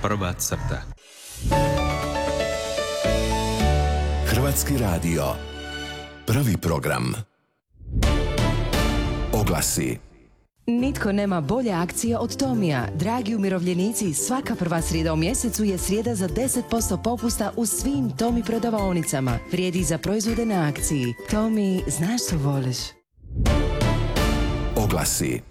Prva crta. Hrvatski radio. Prvi program. Oglasi. Nitko nema bolje akcije od Tomija. Dragi umirovljenici, svaka prva srijeda u mjesecu je srijeda za 10% popusta u svim Tomi prodavaonicama. Vrijedi za proizvode na akciji. Tomi, znaš što voliš? Oglasi.